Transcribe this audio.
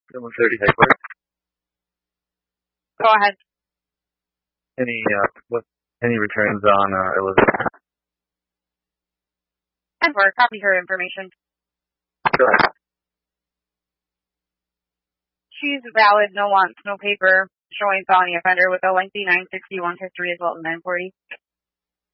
130 Hyper. Go ahead. Any returns on Elizabeth? And for copy her information. Go ahead. She's valid, no wants, no paper, showing felony offender with a lengthy 961 history as well as 940.